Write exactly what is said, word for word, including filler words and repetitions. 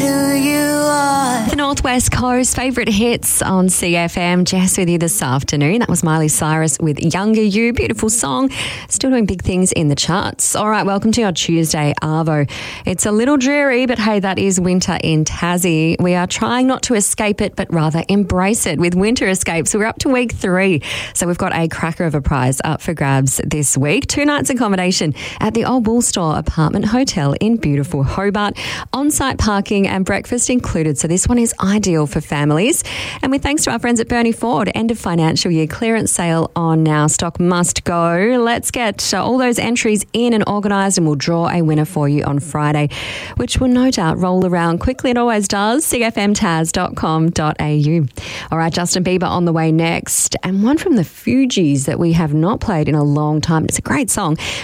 who you are. The Northwest Coast favourite hits on C F M. Jess with you this afternoon. That was Miley Cyrus with Younger You. Beautiful song. Still doing big things in the charts. All right, welcome to our Tuesday Arvo. It's a little dreary, but hey, that is winter in Tassie. We are trying not to escape it, but rather embrace it with Winter Escapes. We're up to week three. So we've got a cracker of a prize up for grabs this week. Two nights accommodation at the Old Wool Store Apartment Hotel in beautiful Hobart. On-site parking and breakfast included. So this one is ideal for families. And with thanks to our friends at Bernie Ford, end of financial year clearance sale on now. Stock must go. Let's get uh, all those entries in and organised, and we'll draw a winner for you on Friday, which will no doubt roll around quickly. It always does. c f m taz dot com dot a u. All right, Justin Bieber on the way next. And one from the Fugees that we have not played in a long time. It's a great song.